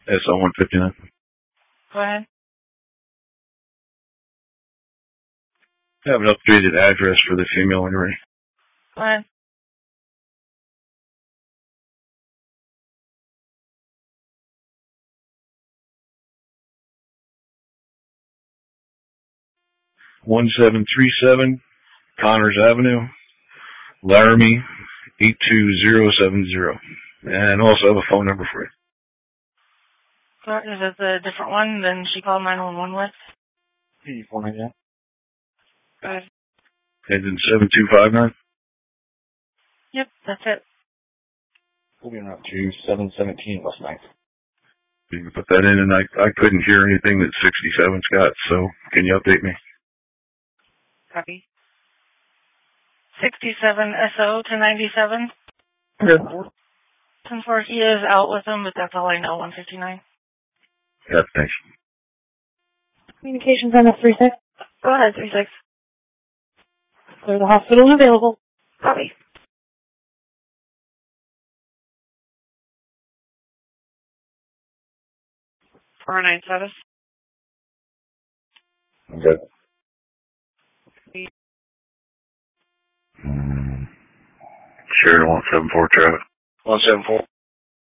SO 159. Go ahead. I have an updated address for the female already. Go ahead. (1737) Connors Avenue, Laramie 82070. And also have a phone number for you. Is it a different one than she called 911 with? Can you phone again? Go ahead. And then 7259? Yep, that's it. Moving up to 717 West 9th. You can put that in, and I couldn't hear anything that 67's got, so can you update me? Copy. 67 SO to 97. Okay. 10-4, he is out with them, but that's all I know, 159. Yeah, thanks. Communications on F36. Go ahead, 36. Clear the hospital and available. Copy. (409) status. I'm good. Sheridan 174 traffic. 174.